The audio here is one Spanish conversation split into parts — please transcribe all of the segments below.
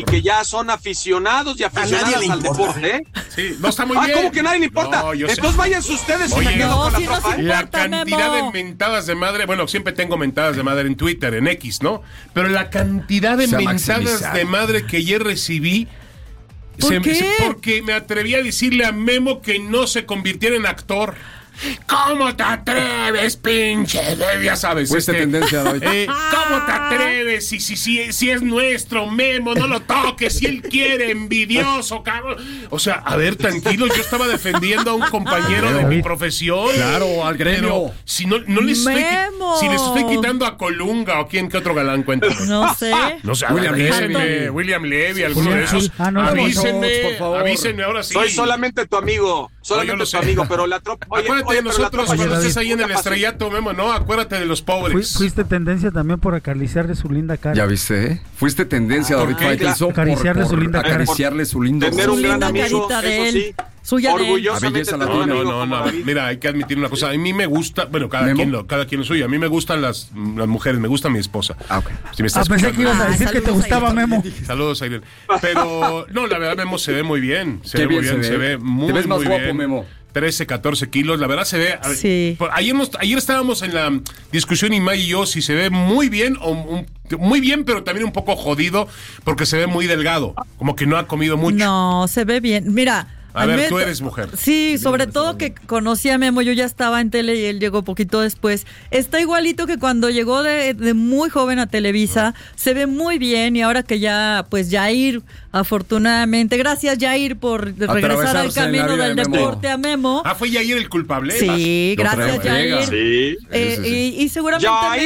que ya son aficionados y aficionadas al deporte, ¿eh? Sí, no está muy bien. ¿Cómo que nadie le importa? No, entonces váyanse ustedes y me quedo con la tropa. La cantidad de mentadas de madre, bueno, siempre tengo mentadas de madre en Twitter, en X, ¿no? Pero la cantidad de mentadas de madre que ayer recibí, porque me atreví a decirle a Memo que no se convirtiera en actor. ¿Cómo te atreves, pinche? Ya sabes. Fuiste tendencia, David. ¿Cómo te atreves? Si es nuestro, Memo, no lo toques. Si él quiere, envidioso, cabrón. O sea, a ver, tranquilos, yo estaba defendiendo a un compañero de mi profesión. Claro, al gremio. Si no les estoy quitando a Colunga o qué otro galán cuenta. No sé. No sé, William Levy, alguno de esos. Avísenme ahora sí. Soy solamente tu amigo. Solamente tu amigo, pero la tropa. Acuérdate de nosotros cuando estés ahí en el estrellato, Memo, ¿no? Acuérdate de los pobres. Fuiste tendencia también por acariciarle su linda cara. Ya viste, Fuiste tendencia, David Faitelson. Acariciarle su linda cara. Acariciarle su lindo. Tener un gran amigo, eso sí. Suya orgullosamente. No. Mira, hay que admitir una cosa. A mí me gusta, bueno, cada quien lo suyo. A mí me gustan las mujeres, me gusta mi esposa. Okay. Si me estás pensé que ibas a decir que te gustaba Memo. Saludos, Ayrel. Pero, no, la verdad, Memo se ve muy bien. Se ve muy bien. Te ves más guapo, Memo. 13, 14 kilos, la verdad se ve. Sí. Ayer estábamos en la discusión Imai y yo si se ve muy bien muy bien, pero también un poco jodido porque se ve muy delgado, como que no ha comido mucho. No, se ve bien. Mira, a ver, tú eres mujer. Sí, sobre todo que conocí a Memo, yo ya estaba en tele y él llegó poquito después. Está igualito que cuando llegó de muy joven a Televisa, se ve muy bien y ahora que ya, pues Jair, afortunadamente, gracias Jair por regresar al camino del deporte a Memo. ¿Fue Jair el culpable? Sí, gracias Jair. Sí. Y seguramente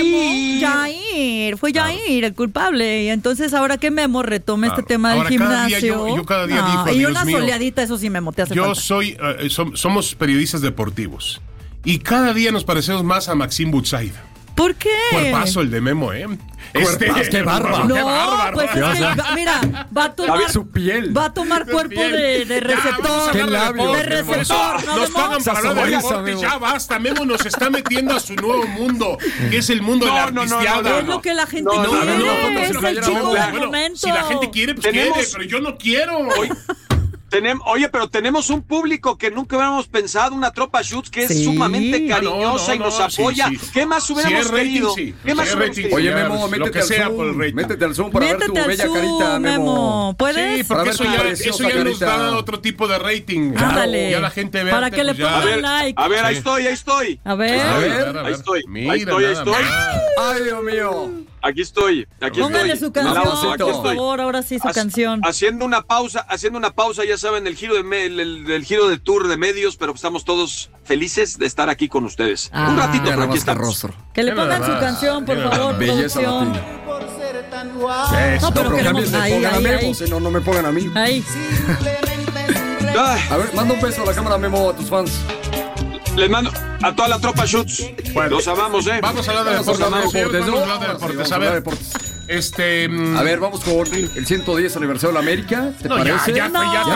fue Jair el culpable. Y entonces ahora que Memo retome este tema del gimnasio. Yo cada día digo, y Dios una mío, soleadita, eso sí Memo, te hace falta. Somos periodistas deportivos y cada día nos parecemos más a Maxime Butsaid. ¿Por qué? Cuerpazo el de Memo, ¿eh? ¡Qué bárbaro! No, pues mira, va a tomar su piel. Va a tomar cuerpo de receptor. ¡Qué labio! De receptor, nos pagan para hablar de deporte, ya basta. Memo nos está metiendo a su nuevo mundo, que es el mundo de la artisteada. Es lo que la gente quiere. Es el chico del momento. Si la gente quiere, pues quiere, pero yo no quiero. Oye, pero tenemos un público que nunca hubiéramos pensado, una tropa Schutz que es sumamente cariñosa y nos apoya. Sí. ¿Qué más hubiéramos querido? ¿Qué más hubiéramos querido? Oye, Memo, métete al Zoom para ver tu bella carita, Memo. ¿Puedes? Sí, porque eso ya nos da otro tipo de rating. Ándale. Ya la gente ve. Para que le pongan like. A ver, ahí estoy. A ver. Ahí estoy. Ay, Dios mío. Aquí estoy. Póngale su canción, por favor, ahora sí su canción. Haciendo una pausa, ya saben, el giro del tour de medios, pero estamos todos felices de estar aquí con ustedes. Un ratito, pero aquí estamos. Que le pongan su canción, por favor, producción. No, pero cambies, pongan a Memo, si no me pongan a mí. Ahí. A ver, manda un beso a la cámara, Memo, a tus fans. Les mando a toda la tropa Schutz. Bueno, los amamos, Vamos a hablar de deportes. A ver, a ver, vamos con el 110 aniversario de la América. ¿Te parece? Ya.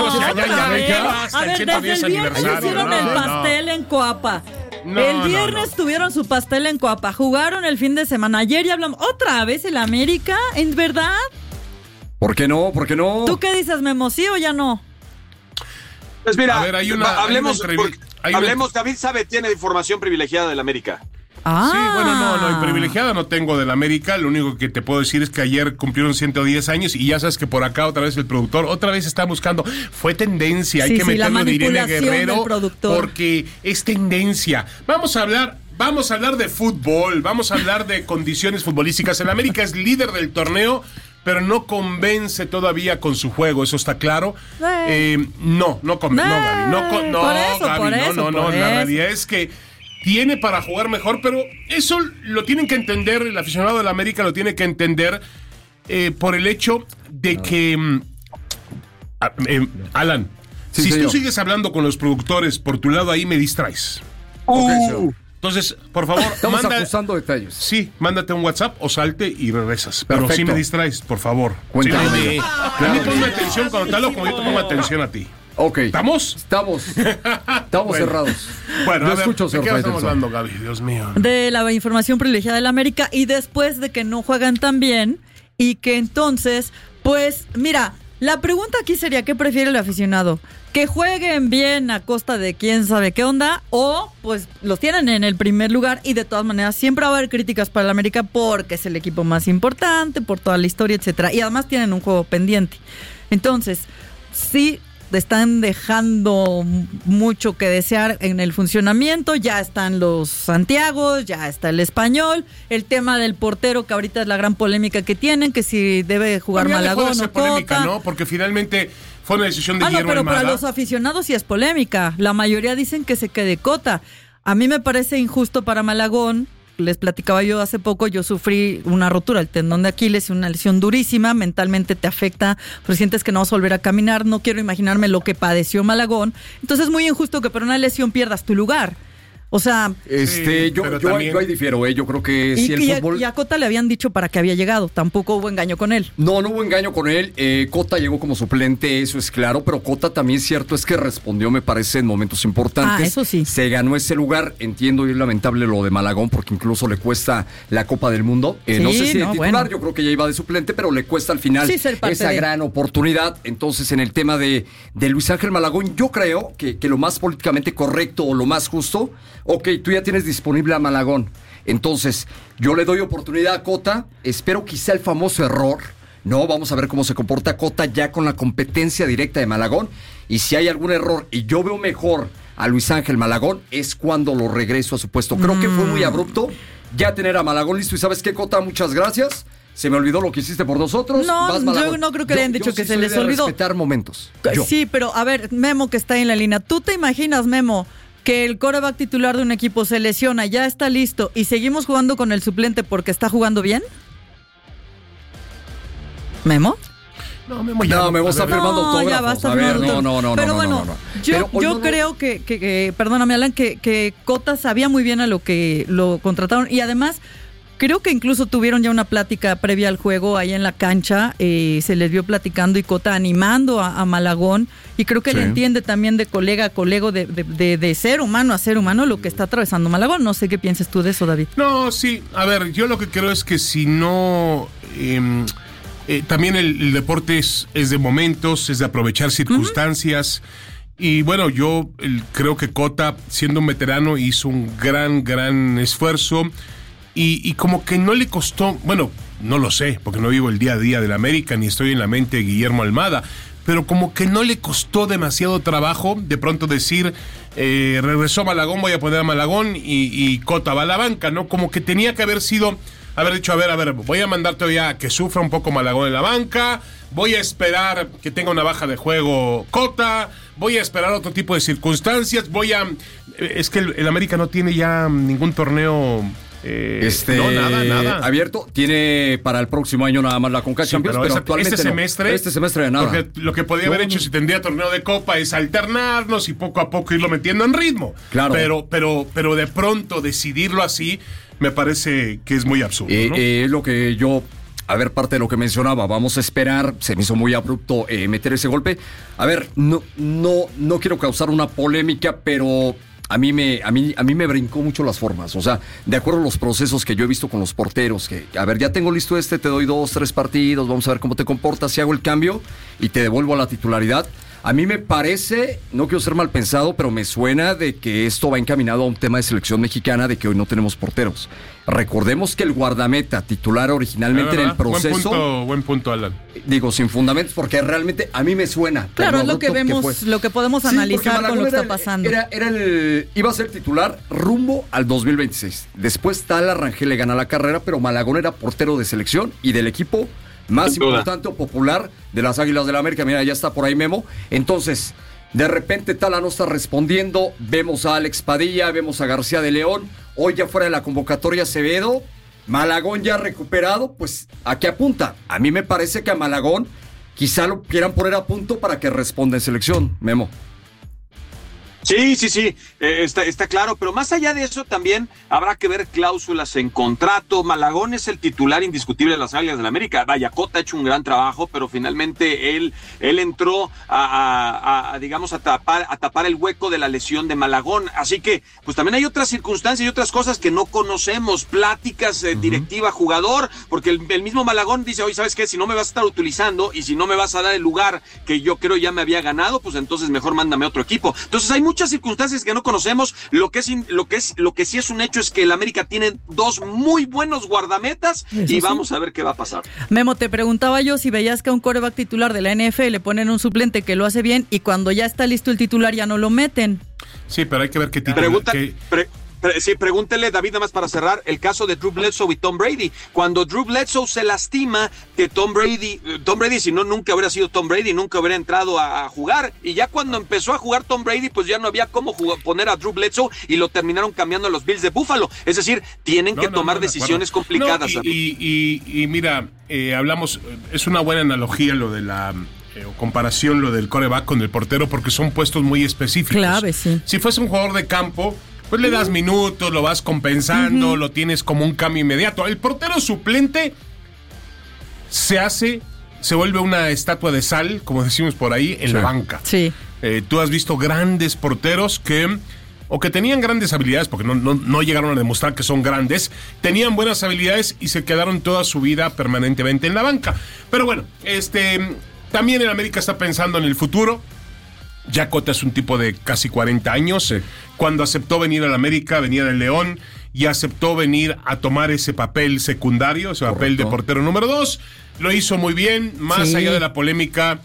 A ver, desde el viernes hicieron el pastel en Coapa. El viernes tuvieron su pastel en Coapa. Jugaron el fin de semana. Ayer ya hablamos otra vez el América. ¿En verdad? ¿Por qué no? ¿Tú qué dices, Memo? ¿Sí o ya no? Pues mira, a ver, hablemos, David tiene información privilegiada del América. Ah. Sí, bueno, no, privilegiada no tengo del América. Lo único que te puedo decir es que ayer cumplieron 110 años y ya sabes que por acá otra vez el productor otra vez está buscando. Fue tendencia, hay que meterlo de Irene Guerrero porque es tendencia. Vamos a hablar de fútbol, vamos a hablar de condiciones futbolísticas. El América es líder del torneo, pero no convence todavía con su juego, eso está claro. No convence, Gaby. La realidad es que tiene para jugar mejor, pero eso lo tienen que entender, el aficionado del América lo tiene que entender por el hecho de que Alan, si tú sigues hablando con los productores por tu lado ahí me distraes. Entonces, por favor, estamos ajustando detalles. Sí, mándate un WhatsApp o salte y regresas. Perfecto. Pero sí me distraes, por favor. Cuéntame. A mí ponme atención cuando tal o como yo te pongo atención a ti. Ok. ¿Estamos? Estamos cerrados. Bueno, yo escucho, ¿de qué estamos hablando, Gaby? Dios mío. De la información privilegiada del América y después de que no juegan tan bien y que entonces Pues, mira, la pregunta aquí sería, ¿qué prefiere el aficionado? ¿Que jueguen bien a costa de quién sabe qué onda? O, pues, los tienen en el primer lugar y de todas maneras siempre va a haber críticas para el América porque es el equipo más importante, por toda la historia, etcétera. Y además tienen un juego pendiente. Entonces, sí están dejando mucho que desear en el funcionamiento. Ya están los Santiagos, ya está el Español, el tema del portero, que ahorita es la gran polémica que tienen, que si debe jugar Malagón o polémica, Cota. ¿no? Porque finalmente fue una decisión de Guillermo pero Almada. para los aficionados sí es polémica. La mayoría dicen que se quede Cota. A mí me parece injusto para Malagón. Les platicaba yo hace poco, yo sufrí una rotura, el tendón de Aquiles, una lesión durísima, mentalmente te afecta, pero sientes que no vas a volver a caminar, no quiero imaginarme lo que padeció Malagón, entonces es muy injusto que por una lesión pierdas tu lugar. O sea, yo ahí difiero, yo creo que si el fútbol... Y a Cota le habían dicho para qué había llegado, tampoco hubo engaño con él. No hubo engaño con él, Cota llegó como suplente, eso es claro, pero Cota también es cierto, es que respondió, me parece, en momentos importantes. Eso sí. Se ganó ese lugar, entiendo, y es lamentable lo de Malagón, porque incluso le cuesta la Copa del Mundo. No sé si de titular, yo creo que ya iba de suplente, pero le cuesta al final esa gran oportunidad. Entonces, en el tema de Luis Ángel Malagón, yo creo que lo más políticamente correcto o lo más justo... Ok, tú ya tienes disponible a Malagón. Entonces, yo le doy oportunidad a Cota. Espero quizá el famoso error. No, vamos a ver cómo se comporta Cota ya con la competencia directa de Malagón. Y si hay algún error y yo veo mejor a Luis Ángel Malagón, es cuando lo regreso a su puesto. Creo que fue muy abrupto ya tener a Malagón listo. Y ¿sabes qué, Cota? Muchas gracias. Se me olvidó lo que hiciste por nosotros. No, yo no creo que le hayan dicho que se les olvidó. Respetar momentos. Sí, pero a ver, Memo que está ahí en la línea. ¿Tú te imaginas, Memo, que el quarterback titular de un equipo se lesiona, ya está listo y seguimos jugando con el suplente porque está jugando bien? ¿Memo? No, Memo está firmando autógrafos. Ya basta, no. Pero bueno, yo creo no. que perdóname, Alan, que Cota sabía muy bien a lo que lo contrataron y además creo que incluso tuvieron ya una plática previa al juego ahí en la cancha, se les vio platicando y Cota animando a Malagón y creo que él entiende también de colega a colega, de ser humano a ser humano lo que está atravesando Malagón. No sé qué piensas tú de eso, David. No, sí, a ver, yo lo que creo es que si no... también el deporte es de momentos, es de aprovechar circunstancias. Y bueno, yo creo que Cota, siendo un veterano, hizo un gran esfuerzo. Y como que no le costó, bueno, no lo sé, porque no vivo el día a día del América, ni estoy en la mente de Guillermo Almada, pero como que no le costó demasiado trabajo de pronto decir, regresó Malagón, voy a poner a Malagón y Cota va a la banca, ¿no? Como que tenía que haber dicho, a ver, voy a mandar todavía a que sufra un poco Malagón en la banca, voy a esperar que tenga una baja de juego Cota, voy a esperar otro tipo de circunstancias, es que el América no tiene ya ningún torneo... no, nada. Abierto, tiene para el próximo año nada más la Conca Champions, pero actualmente este semestre de nada. Porque lo que podía haber hecho si tendría torneo de Copa es alternarnos y poco a poco irlo metiendo en ritmo. Claro. Pero de pronto decidirlo así me parece que es muy absurdo, ¿no? Es lo que yo... A ver, parte de lo que mencionaba, vamos a esperar, se me hizo muy abrupto meter ese golpe. A ver, no quiero causar una polémica, pero a mí me brincó mucho las formas. O sea, de acuerdo a los procesos que yo he visto con los porteros, que, a ver, ya tengo listo te doy 2, 3 partidos, vamos a ver cómo te comportas, si hago el cambio y te devuelvo a la titularidad. A mí me parece, no quiero ser mal pensado, pero me suena de que esto va encaminado a un tema de selección mexicana, de que hoy no tenemos porteros. Recordemos que el guardameta titular originalmente en el proceso... Buen punto, Alan. Digo, sin fundamentos, porque realmente a mí me suena. Claro, es lo que vemos, lo que podemos analizar con lo que está pasando. Iba a ser titular rumbo al 2026. Después Tala Rangel le gana la carrera, pero Malagón era portero de selección y del equipo más importante o popular de las Águilas del la América. Mira, ya está por ahí Memo. Entonces, de repente Tala no está respondiendo. Vemos a Alex Padilla, vemos a García de León. Hoy ya fuera de la convocatoria Acevedo. Malagón ya recuperado. Pues, ¿a qué apunta? A mí me parece que a Malagón quizá lo quieran poner a punto para que responda en selección, Memo. Sí, está claro, pero más allá de eso también habrá que ver cláusulas en contrato. Malagón es el titular indiscutible de las Águilas del América. Vaya, Cota ha hecho un gran trabajo, pero finalmente él entró a tapar el hueco de la lesión de Malagón. Así que, pues también hay otras circunstancias y otras cosas que no conocemos, pláticas directiva jugador, porque el mismo Malagón dice, oye, ¿sabes qué? Si no me vas a estar utilizando y si no me vas a dar el lugar que yo creo ya me había ganado, pues entonces mejor mándame a otro equipo. Entonces hay muchas circunstancias que no conocemos. Lo que sí es un hecho es que el América tiene dos muy buenos guardametas. Eso y vamos a ver qué va a pasar. Memo, te preguntaba yo si veías que a un quarterback titular de la NFL le ponen un suplente que lo hace bien y cuando ya está listo el titular ya no lo meten. Sí, pero hay que ver qué titular. Sí, pregúntele, David, nada más para cerrar, el caso de Drew Bledsoe y Tom Brady. Cuando Drew Bledsoe se lastima, que Tom Brady, si no, nunca habría sido Tom Brady, nunca habría entrado a jugar. Y ya cuando empezó a jugar Tom Brady, pues ya no había cómo poner a Drew Bledsoe y lo terminaron cambiando a los Bills de Buffalo. Es decir, tienen que tomar decisiones complicadas. Y mira, hablamos, es una buena analogía lo de la... comparación lo del quarterback con el portero, porque son puestos muy específicos. Clave, sí. Si fuese un jugador de campo, pues le das minutos, lo vas compensando, lo tienes como un cambio inmediato. El portero suplente se vuelve una estatua de sal, como decimos por ahí, en la banca. Sí. Tú has visto grandes porteros que tenían grandes habilidades, porque no llegaron a demostrar que son grandes, tenían buenas habilidades y se quedaron toda su vida permanentemente en la banca. Pero bueno, también el América está pensando en el futuro. Ya Cota es un tipo de casi 40 años. Sí. Cuando aceptó venir al América, venía del León y aceptó venir a tomar ese papel secundario, ese papel de portero número 2. Lo hizo muy bien, más allá de la polémica.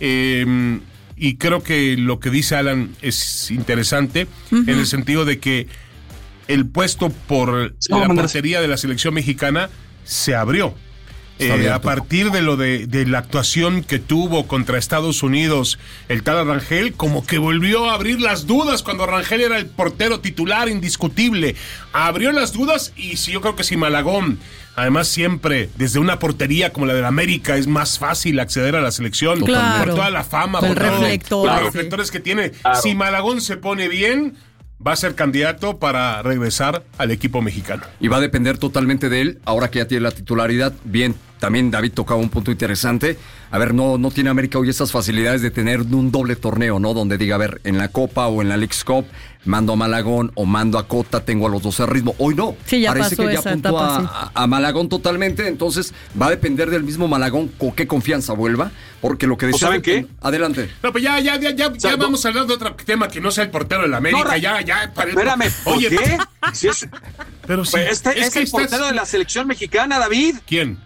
Y creo que lo que dice Alan es interesante, en el sentido de que el puesto por la portería de la selección mexicana se abrió. A partir de la actuación que tuvo contra Estados Unidos el tal Rangel, como que volvió a abrir las dudas cuando Rangel era el portero titular indiscutible. Abrió las dudas y yo creo que si Malagón, además siempre desde una portería como la del América, es más fácil acceder a la selección, claro, por toda la fama, por los reflectores que tiene. Claro. Si Malagón se pone bien, va a ser candidato para regresar al equipo mexicano. Y va a depender totalmente de él, ahora que ya tiene la titularidad. Bien, también David tocaba un punto interesante. A ver, no tiene América hoy esas facilidades de tener un doble torneo, ¿no? Donde diga, a ver, en la Copa o en la Leagues Cup, mando a Malagón o mando a Cota, tengo a los dos al ritmo. Hoy no. Sí, ya parece pasó que ya esa apuntó etapa, a Malagón totalmente, entonces va a depender del mismo Malagón con qué confianza vuelva, porque lo que decía... ¿Saben qué? Adelante. No, pues ya vamos a hablar de otro tema que no sea el portero de la América, Espérame, Oye, ¿qué? Si es, pero sí, es el portero de la selección mexicana, David. ¿Quién?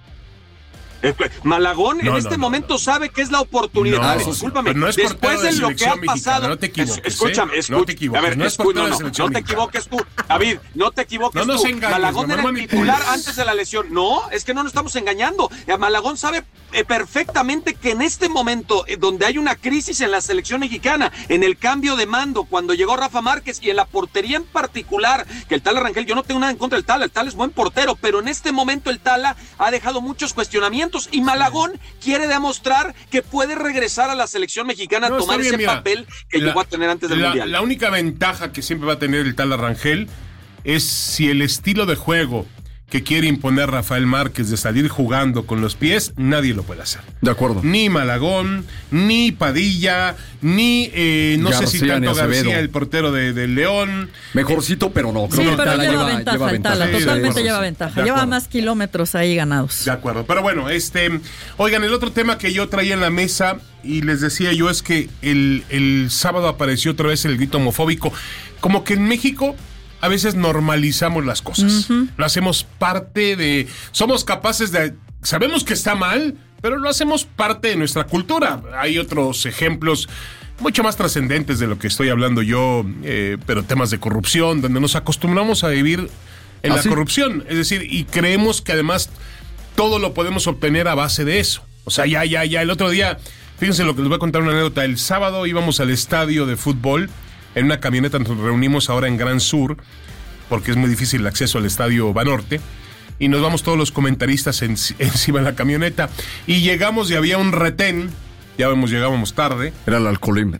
Malagón en este momento sabe que es la oportunidad. No, discúlpame. no es después de lo que ha pasado. No te equivoques. Escúchame. No te equivoques. A ver, no te equivoques tú. David, no te equivoques tú. Engañes, Malagón era el titular antes de la lesión. No, es que no nos estamos engañando. Malagón sabe perfectamente que en este momento, donde hay una crisis en la selección mexicana, en el cambio de mando, cuando llegó Rafa Márquez y en la portería en particular, que el Tala Rangel, yo no tengo nada en contra del Tala, el Tala es buen portero, pero en este momento el Tala ha dejado muchos cuestionamientos y Malagón quiere demostrar que puede regresar a la selección mexicana a tomar ese papel que llegó a tener antes del Mundial. La única ventaja que siempre va a tener el Tala Rangel es si el estilo de juego que quiere imponer Rafael Márquez de salir jugando con los pies, nadie lo puede hacer. De acuerdo. Ni Malagón, ni Padilla, ni no sé si tanto García, el portero del León. Mejorcito, pero no. Sí, pero lleva ventaja el Tala, totalmente lleva ventaja. Lleva más kilómetros ahí ganados. De acuerdo, pero bueno, oigan, el otro tema que yo traía en la mesa y les decía yo es que el sábado apareció otra vez el grito homofóbico. Como que en México a veces normalizamos las cosas. Lo hacemos parte de... Somos capaces de... Sabemos que está mal, pero lo hacemos parte de nuestra cultura. Hay otros ejemplos mucho más trascendentes de lo que estoy hablando yo, pero temas de corrupción, donde nos acostumbramos a vivir en la corrupción. Es decir, y creemos que además todo lo podemos obtener a base de eso. O sea, ya. El otro día, fíjense lo que les voy a contar una anécdota. El sábado íbamos al estadio de fútbol. En una camioneta nos reunimos ahora en Gran Sur, porque es muy difícil el acceso al estadio Banorte, y nos vamos todos los comentaristas encima de la camioneta, y llegamos y había un retén, llegábamos tarde. Era el alcoholímetro.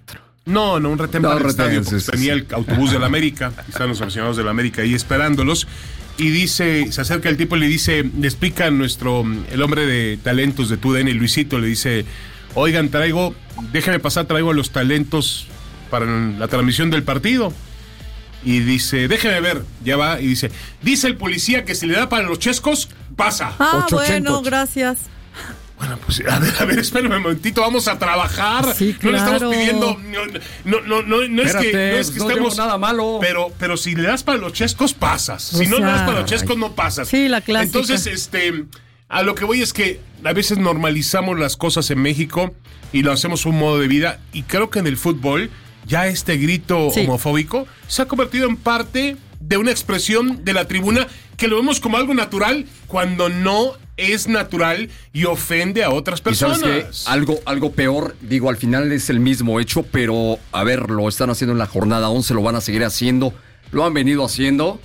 No, un retén para el estadio, porque tenía el autobús de la América, están los aficionados de la América ahí esperándolos, y dice, se acerca el tipo y le explica el hombre de talentos de TUDN, Luisito, le dice, oigan, traigo a los talentos para la transmisión del partido. Y dice, déjeme ver, ya va, y dice el policía que si le da para los chescos, pasa. Bueno, gracias. Bueno, pues a ver, espérame un momentito, vamos a trabajar. Sí, claro. No le estamos pidiendo, no es que estemos nada malo. Pero si le das para los chescos, pasas. Si no le das para los chescos, no pasas. Sí, la clásica. Entonces, a lo que voy es que a veces normalizamos las cosas en México y lo hacemos un modo de vida, y creo que en el fútbol ya este grito homofóbico se ha convertido en parte de una expresión de la tribuna que lo vemos como algo natural cuando no es natural y ofende a otras personas. ¿Y sabes qué? Algo peor, digo, al final es el mismo hecho, pero a ver, lo están haciendo en la jornada 11, lo van a seguir haciendo, lo han venido haciendo.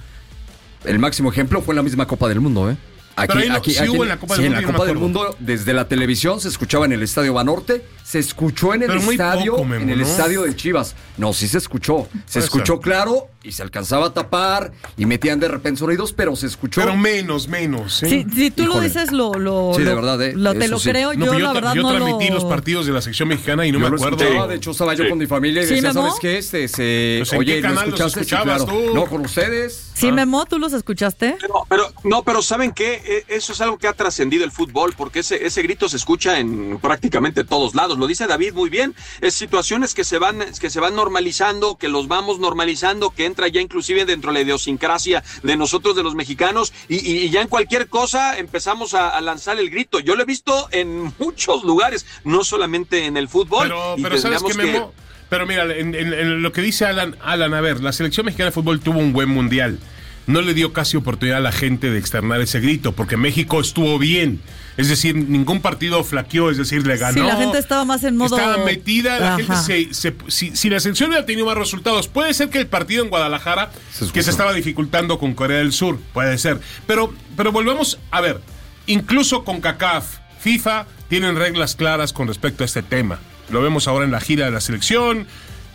El máximo ejemplo fue en la misma Copa del Mundo, ¿eh? Aquí hubo en la Copa del Mundo. En la Copa del Mundo, desde la televisión se escuchaba en el Estadio Banorte, se escuchó en el estadio, poco, Memo, en el estadio de Chivas. No, sí se escuchó. Se escuchó claro y se alcanzaba a tapar y metían de repente sonidos, pero se escuchó. Pero menos. ¿eh? Si tú lo dices, sí, de verdad, te lo creo. Yo transmití los partidos de la sección mexicana y no me acuerdo. De hecho, estaba yo con mi familia y decía, ¿sabes qué? Oye, ¿lo escuchaste? Claro. No, con ustedes. Sí, Memo, ¿tú los escuchaste? Pero ¿saben qué? Eso es algo que ha trascendido el fútbol, porque ese grito se escucha en prácticamente todos lados. Lo dice David muy bien. Es situaciones que se van normalizando, que los vamos normalizando, que entra ya inclusive dentro de la idiosincrasia de nosotros, de los mexicanos, y ya en cualquier cosa empezamos a lanzar el grito. Yo lo he visto en muchos lugares, no solamente en el fútbol. Pero ¿sabes qué, Memo? Pero mira, en lo que dice Alan, a ver, la selección mexicana de fútbol tuvo un buen mundial. No le dio casi oportunidad a la gente de externar ese grito, porque México estuvo bien. Es decir, ningún partido flaqueó, es decir, le ganó. Sí, la gente estaba más en modo... Estaba metida, la gente si la selección hubiera tenido más resultados, puede ser que el partido en Guadalajara, que se estaba dificultando con Corea del Sur, puede ser. Pero volvemos a ver, incluso con CONCACAF, FIFA, tienen reglas claras con respecto a este tema. Lo vemos ahora en la gira de la selección.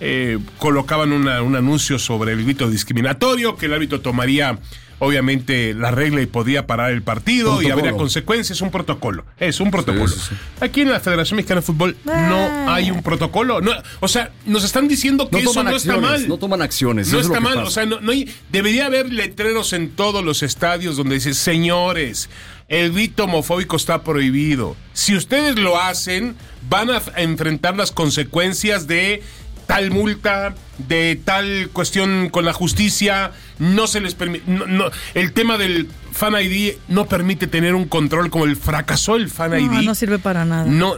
Colocaban un anuncio sobre el grito discriminatorio, que el árbitro tomaría obviamente la regla y podía parar el partido y habría consecuencias. Un protocolo, es un protocolo. Sí. Aquí en la Federación Mexicana de Fútbol no hay un protocolo, no, o sea, nos están diciendo que eso no está mal. No toman acciones. No está mal, o sea, no hay, debería haber letreros en todos los estadios donde dice, señores, el grito homofóbico está prohibido. Si ustedes lo hacen, van a enfrentar las consecuencias de tal multa, de tal cuestión con la justicia. No se les permite, el tema del Fan ID no permite tener un control, como fracasó el Fan ID. No sirve para nada. No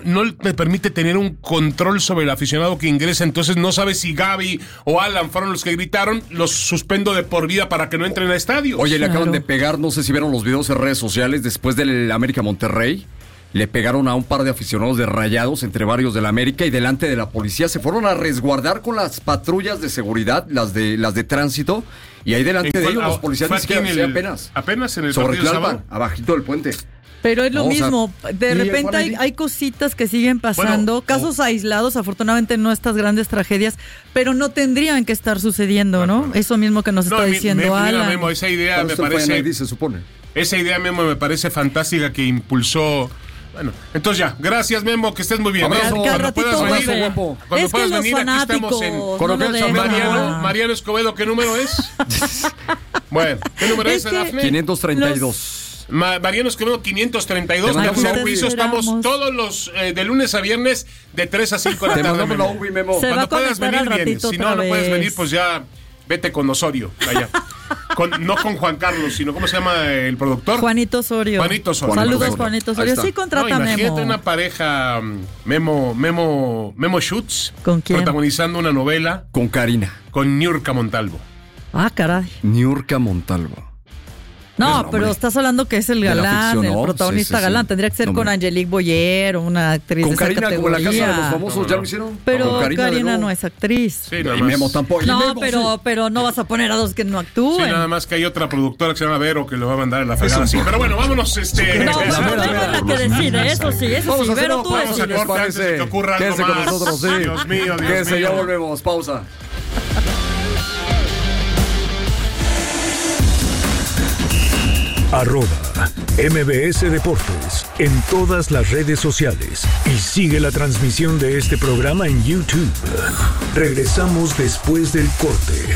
le permite tener un control sobre el aficionado que ingresa. Entonces no sabe si Gaby o Alan fueron los que gritaron. Los suspendo de por vida para que no entren a estadios. Oye, le acaban de pegar, no sé si vieron los videos en redes sociales después del América Monterrey. Le pegaron a un par de aficionados de Rayados, entre varios de la América, y delante de la policía se fueron a resguardar con las patrullas de seguridad, las de tránsito, y ahí delante de ellos los policías ni siquiera apenas en el sobre Tlalpan, abajito del puente. Pero es lo mismo, de repente hay cositas que siguen pasando, casos aislados, afortunadamente no estas grandes tragedias, pero no tendrían que estar sucediendo, ¿no? Eso mismo que nos está diciendo Alan. Memo, esa idea me parece... se supone. Esa idea, Memo, me parece fantástica, que impulsó... Bueno, entonces ya, gracias, Memo, que estés muy bien. Cuando puedas venir, aquí estamos en Mariano Escobedo, ¿qué número es? Bueno, ¿qué número es, Dafne? 532. Mariano Escobedo 532, tercer piso, estamos todos los de lunes a viernes de 3 a 5 de la tarde. Memo. Cuando puedas venir, vienes. Si no puedes venir, pues ya vete con Osorio, allá. No con Juan Carlos, sino ¿cómo se llama el productor? Juanito Osorio. Saludos, Juanito Osorio. Sí, contrata Memo. Imagínate una pareja, Memo Schutz. ¿Con quién? Protagonizando una novela. Con Karina. Con Niurka Montalvo. Ah, caray. Niurka Montalvo. No, pero estás hablando que es el galán, el protagonista galán. Tendría que ser con Angelique Boyer o una actriz con de esa Karina, categoría. como la Casa de los Famosos, ¿ya lo hicieron? Pero Karina no es actriz. Sí, y Memo tampoco. No, pero no vas a poner a dos que no actúen. Sí, nada más que hay otra productora que se llama Vero que lo va a mandar a la fregada. Sí, pero bueno, vámonos. No, la que decide, eso sí. Vero, tú decides. ¿Qué les parece? Que ocurra algo Quédense con más. nosotros, sí. Dios mío. Quédense, ya volvemos. Pausa. @MBS Deportes en todas las redes sociales y sigue la transmisión de este programa en YouTube. Regresamos después del corte.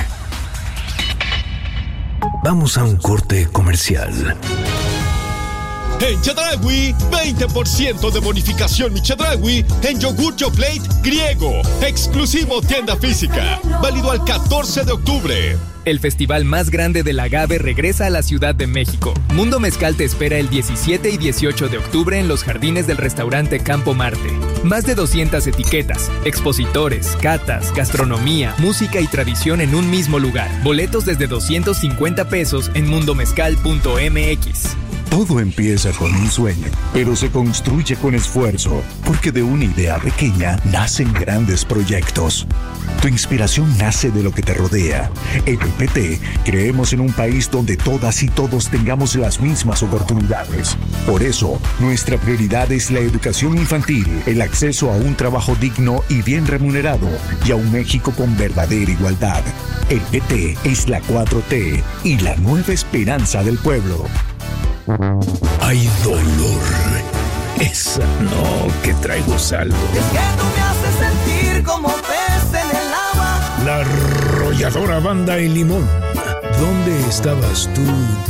Vamos a un corte comercial. En Chedraui, 20% de bonificación mi Chedraui en yogur Yoplait griego. Exclusivo tienda física. Válido al 14 de octubre. El festival más grande del agave regresa a la Ciudad de México. Mundo Mezcal te espera el 17 y 18 de octubre en los jardines del restaurante Campo Marte. Más de 200 etiquetas, expositores, catas, gastronomía, música y tradición en un mismo lugar. Boletos desde 250 pesos en mundomezcal.mx. Todo empieza con un sueño, pero se construye con esfuerzo, porque de una idea pequeña nacen grandes proyectos. Tu inspiración nace de lo que te rodea. En el PT creemos en un país donde todas y todos tengamos las mismas oportunidades. Por eso, nuestra prioridad es la educación infantil, el acceso a un trabajo digno y bien remunerado, y a un México con verdadera igualdad. El PT es la 4T y la nueva esperanza del pueblo. Hay dolor. Esa no, que traigo saldo. Es que tú me haces sentir como pez en el agua. La arrolladora Banda El Limón. ¿Dónde estabas tú?